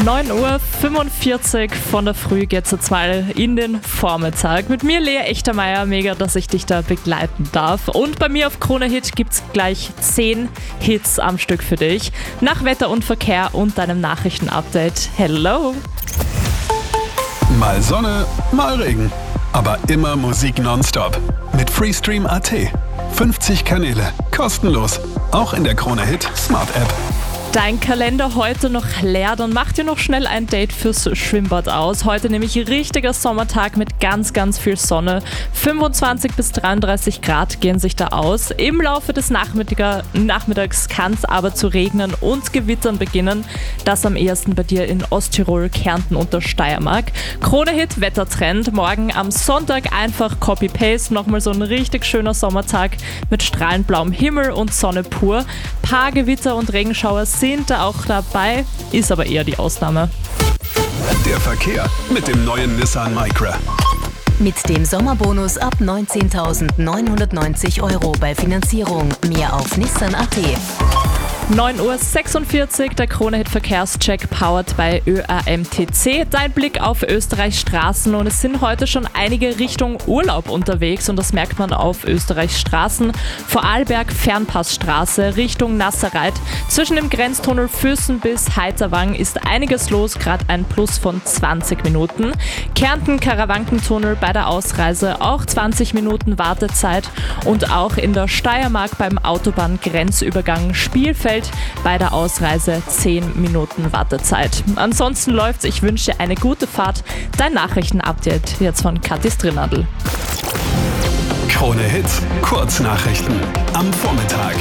9:45 Uhr von der Früh geht's jetzt mal in den Vormittag. Mit mir Lea Echtermeier, mega, dass ich dich da begleiten darf. Und bei mir auf Krone Hit gibt's gleich 10 Hits am Stück für dich. Nach Wetter und Verkehr und deinem Nachrichtenupdate. Hello! Mal Sonne, mal Regen. Aber immer Musik nonstop. Mit Freestream.at. 50 Kanäle, kostenlos. Auch in der Krone Hit Smart App. Dein Kalender heute noch leer, dann mach dir noch schnell ein Date fürs Schwimmbad aus. Heute nämlich richtiger Sommertag mit ganz, ganz viel Sonne. 25 bis 33 Grad gehen sich da aus. Im Laufe des Nachmittags kann es aber zu regnen und Gewittern beginnen. Das am ehesten bei dir in Osttirol, Kärnten und der Steiermark. Krone Hit Wettertrend. Morgen am Sonntag einfach Copy-Paste. Nochmal so ein richtig schöner Sommertag mit strahlend blauem Himmel und Sonne pur. Paar Gewitter und Regenschauer sind da auch dabei, ist aber eher die Ausnahme. Der Verkehr mit dem neuen Nissan Micra. Mit dem Sommerbonus ab 19.990 € bei Finanzierung. Mehr auf Nissan.at. 9:46 Uhr, der Krone-Hit Verkehrscheck powered bei ÖAMTC. Dein Blick auf Österreichs Straßen und es sind heute schon einige Richtung Urlaub unterwegs und das merkt man auf Österreichs Straßen. Vorarlberg Fernpassstraße Richtung Nasserreit. Zwischen dem Grenztunnel Füssen bis Heiterwang ist einiges los, gerade ein Plus von 20 Minuten. Kärnten Karawankentunnel bei der Ausreise auch 20 Minuten Wartezeit und auch in der Steiermark beim Autobahngrenzübergang Spielfeld bei der Ausreise 10 Minuten Wartezeit. Ansonsten läuft's. Ich wünsche dir eine gute Fahrt. Dein Nachrichtenupdate jetzt von Kathi Strinnadl. Krone Hit, Kurznachrichten am Vormittag.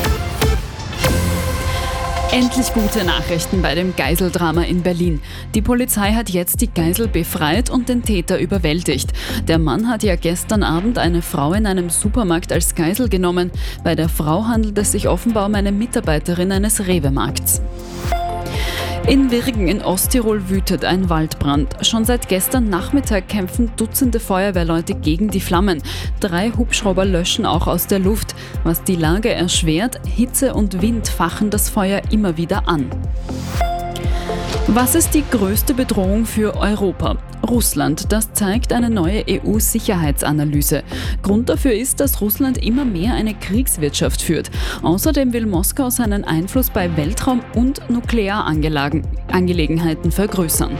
Endlich gute Nachrichten bei dem Geiseldrama in Berlin. Die Polizei hat jetzt die Geisel befreit und den Täter überwältigt. Der Mann hat ja gestern Abend eine Frau in einem Supermarkt als Geisel genommen. Bei der Frau handelt es sich offenbar um eine Mitarbeiterin eines Rewe-Markts. In Wirgen in Osttirol wütet ein Waldbrand. Schon seit gestern Nachmittag kämpfen Dutzende Feuerwehrleute gegen die Flammen. 3 Hubschrauber löschen auch aus der Luft. Was die Lage erschwert, Hitze und Wind fachen das Feuer immer wieder an. Was ist die größte Bedrohung für Europa? Russland, das zeigt eine neue EU-Sicherheitsanalyse. Grund dafür ist, dass Russland immer mehr eine Kriegswirtschaft führt. Außerdem will Moskau seinen Einfluss bei Weltraum- und Nuklearangelegenheiten vergrößern.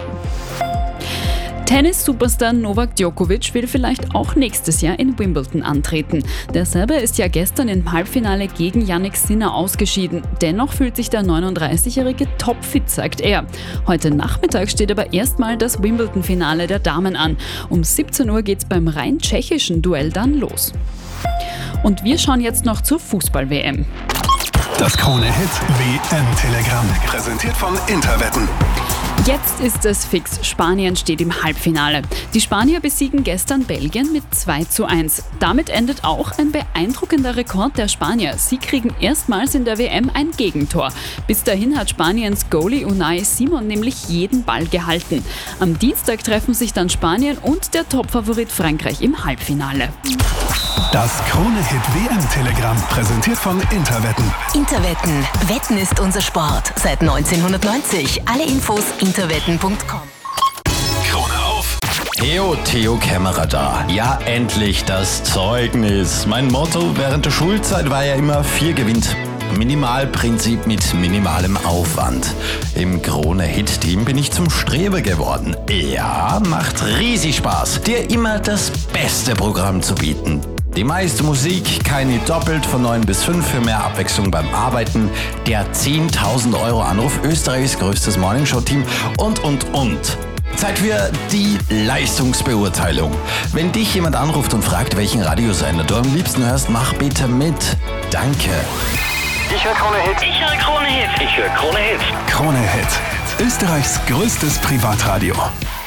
Tennis-Superstar Novak Djokovic will vielleicht auch nächstes Jahr in Wimbledon antreten. Der Serbe ist ja gestern im Halbfinale gegen Jannik Sinner ausgeschieden. Dennoch fühlt sich der 39-Jährige topfit, sagt er. Heute Nachmittag steht aber erstmal das Wimbledon-Finale der Damen an. Um 17 Uhr geht's beim rein tschechischen Duell dann los. Und wir schauen jetzt noch zur Fußball-WM. Das Krone Hit WM-Telegramm, präsentiert von Interwetten. Jetzt ist es fix. Spanien steht im Halbfinale. Die Spanier besiegen gestern Belgien mit 2:1. Damit endet auch ein beeindruckender Rekord der Spanier. Sie kriegen erstmals in der WM ein Gegentor. Bis dahin hat Spaniens Goalie Unai Simon nämlich jeden Ball gehalten. Am Dienstag treffen sich dann Spanien und der Topfavorit Frankreich im Halbfinale. Das Krone Hit WM-Telegramm, präsentiert von Interwetten. Interwetten. Wetten ist unser Sport. Seit 1990. Alle Infos interwetten.com. Krone auf. Theo Kämmerer da. Ja, endlich das Zeugnis. Mein Motto während der Schulzeit war ja immer 4 gewinnt. Minimalprinzip mit minimalem Aufwand. Im Krone-Hit-Team bin ich zum Streber geworden. Ja, macht riesig Spaß, dir immer das beste Programm zu bieten. Die meiste Musik, keine doppelt von 9 bis 5 für mehr Abwechslung beim Arbeiten, der 10.000 € Anruf, Österreichs größtes Morningshow-Team und. Zeit für die Leistungsbeurteilung. Wenn dich jemand anruft und fragt, welchen Radiosender du am liebsten hörst, mach bitte mit. Danke. Ich höre Krone Hit. Ich höre Krone Hit. Ich höre Krone Hit. Krone Hit, Österreichs größtes Privatradio.